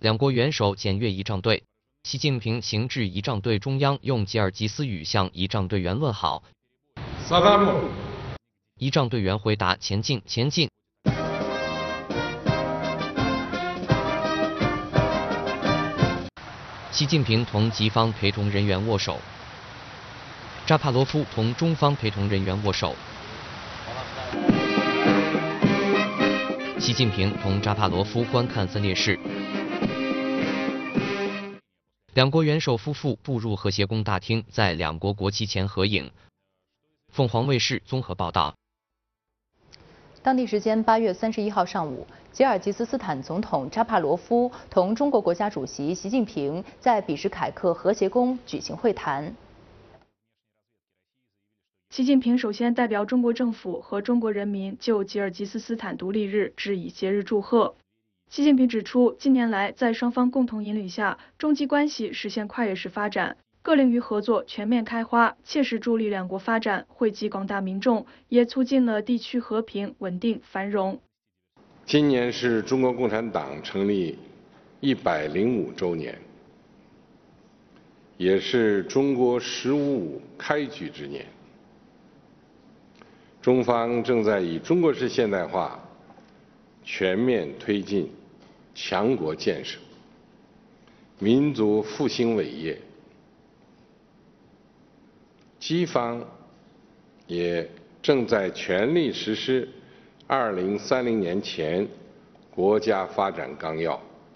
两国元首检阅仪仗队。习近平行至仪仗队中央，用吉尔吉斯语向仪仗队员问好。仪仗队员回答：前进，前进。习近平同吉方陪同人员握手。扎帕罗夫同中方陪同人员握手。习近平同扎帕罗夫观看分列式。两国元首夫妇步入和谐宫大厅，在两国国旗前合影。凤凰卫视综合报道。 当地时间8月31号上午，吉尔吉斯斯坦总统扎帕罗夫同中国国家主席习近平在比什凯克和谐宫举行会谈。 习近平首先代表中国政府和中国人民就吉尔吉斯斯坦独立日致以节日祝贺。习近平指出，近年来在双方共同引领下，中吉关系实现跨越式发展，各领域合作全面开花，切实助力两国发展，惠及广大民众，也促进了地区和平、稳定、繁荣。 今年是中国共产党成立105周年，也是中国“十五五”开局之年。中方正在以中国式现代化全面推进强国建设、民族复兴伟业。基方也正在全力实施2030年前国家发展纲要。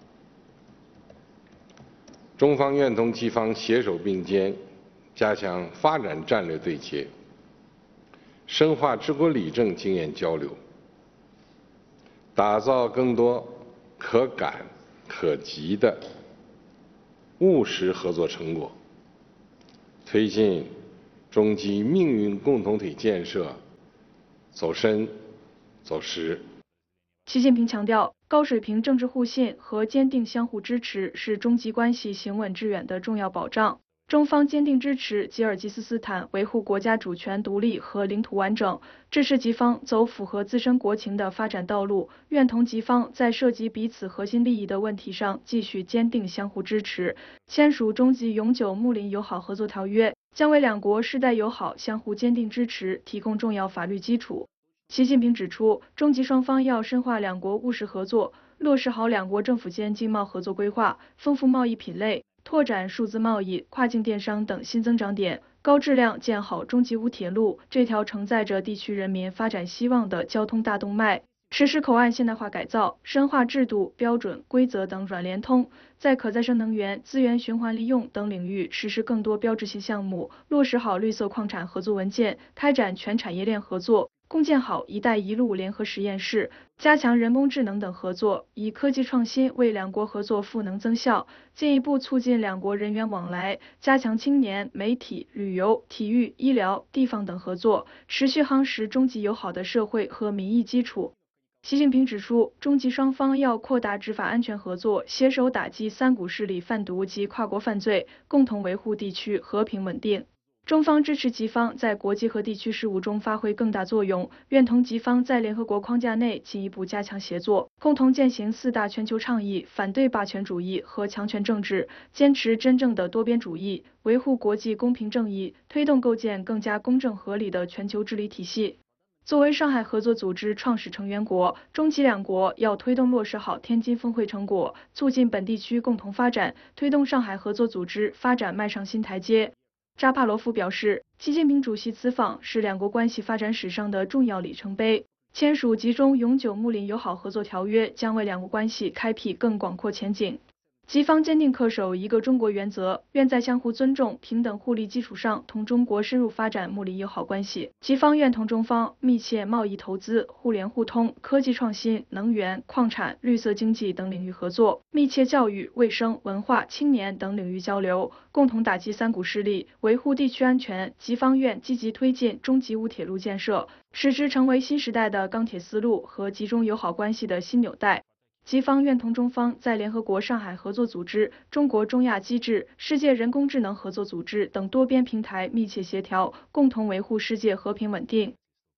中方愿同基方携手并肩，加强发展战略对接，深化治国理政经验交流，打造更多可感可及的务实合作成果，推进中吉命运共同体建设走深走实。 习近平强调，高水平政治互信和坚定相互支持是中吉关系行稳致远的重要保障。中方坚定支持吉尔吉斯斯坦维护国家主权独立和领土完整，支持吉方走符合自身国情的发展道路，愿同吉方在涉及彼此核心利益的问题上继续坚定相互支持。签署中吉永久睦邻友好合作条约，将为两国世代友好相互坚定支持提供重要法律基础。习近平指出，中吉双方要深化两国务实合作，落实好两国政府间经贸合作规划，丰富贸易品类，拓展数字贸易、跨境电商等新增长点，高质量建好中吉乌铁路这条承载着地区人民发展希望的交通大动脉，实施口岸现代化改造，深化制度、标准、规则等软联通，在可再生能源、资源循环利用等领域实施更多标志性项目，落实好绿色矿产合作文件，开展全产业链合作，共建好“一带一路”联合实验室，加强人工智能等合作，以科技创新为两国合作赋能增效，进一步促进两国人员往来，加强青年、媒体、旅游、体育、医疗、地方等合作，持续夯实中吉友好的社会和民意基础。习近平指出，中吉双方要扩大执法安全合作，携手打击三股势力贩毒及跨国犯罪，共同维护地区和平稳定。中方支持吉方在国际和地区事务中发挥更大作用，愿同吉方在联合国框架内进一步加强协作，共同践行4大全球倡议，反对霸权主义和强权政治，坚持真正的多边主义，维护国际公平正义，推动构建更加公正合理的全球治理体系。作为上海合作组织创始成员国，中吉两国要推动落实好天津峰会成果，促进本地区共同发展，推动上海合作组织发展迈上新台阶。扎帕罗夫表示，习近平主席此访是两国关系发展史上的重要里程碑，签署吉中永久睦邻友好合作条约将为两国关系开辟更广阔前景。吉方坚定恪守一个中国原则，愿在相互尊重、平等互利基础上同中国深入发展睦邻友好关系。吉方愿同中方密切贸易投资、互联互通、科技创新、能源、矿产、绿色经济等领域合作，密切教育、卫生、文化、青年等领域交流，共同打击三股势力，维护地区安全。吉方愿积极推进中吉乌铁路建设，使之成为新时代的钢铁丝路和吉中友好关系的新纽带。吉方愿同中方在联合国上海合作组织、中国中亚机制、世界人工智能合作组织等多边平台密切协调，共同维护世界和平稳定。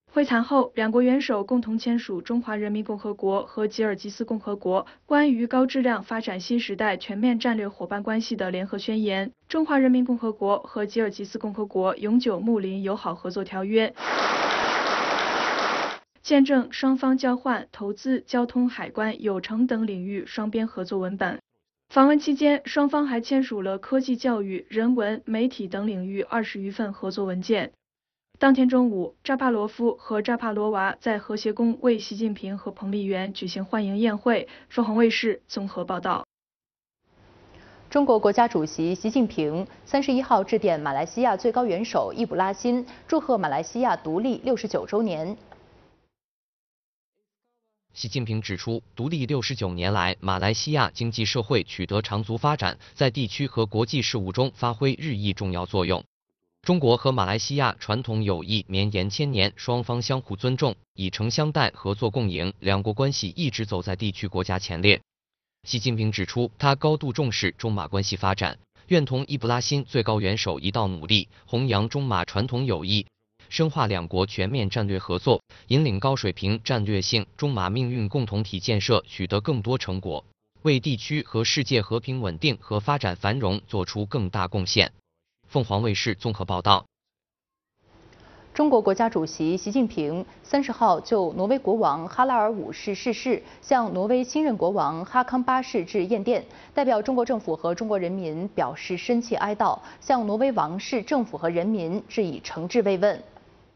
会谈后，两国元首共同签署中华人民共和国和吉尔吉斯共和国关于高质量发展新时代全面战略伙伴关系的联合宣言、中华人民共和国和吉尔吉斯共和国永久睦邻友好合作条约，见证双方交换投资、交通、海关、有成等领域双边合作文本。访问期间，双方还签署了科技教育、人文、媒体等领域20余份合作文件。当天中午，扎帕罗夫和扎帕罗娃在和谐宫为习近平和彭丽媛举行欢迎宴会。凤凰卫视综合报道。 中国国家主席习近平31号致电马来西亚最高元首易卜拉欣，祝贺马来西亚独立69周年。 习近平指出，独立69年来，马来西亚经济社会取得长足发展，在地区和国际事务中发挥日益重要作用。中国和马来西亚传统友谊绵延千年，双方相互尊重，以诚相待，合作共赢，两国关系一直走在地区国家前列。习近平指出，他高度重视中马关系发展，愿同易卜拉欣最高元首一道努力，弘扬中马传统友谊，深化两国全面战略合作，引领高水平战略性中马命运共同体建设取得更多成果，为地区和世界和平稳定和发展繁荣做出更大贡献。凤凰卫视综合报道。 中国国家主席习近平30号就挪威国王哈拉尔5世逝世，向挪威新任国王哈康8世致唁电，代表中国政府和中国人民表示深切哀悼，向挪威王室政府和人民致以诚挚慰问。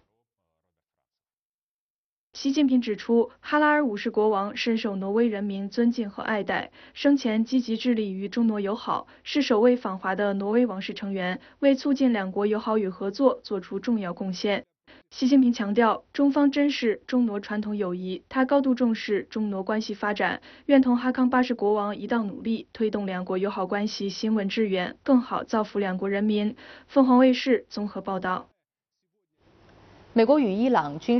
习近平指出，哈拉尔5世国王深受挪威人民尊敬和爱戴，生前积极致力于中挪友好，是首位访华的挪威王室成员，为促进两国友好与合作做出重要贡献。习近平强调，中方珍视中挪传统友谊，他高度重视中挪关系发展，愿同哈康8世国王一道努力，推动两国友好关系行稳致远，更好造福两国人民。凤凰卫视综合报道。 美国与伊朗军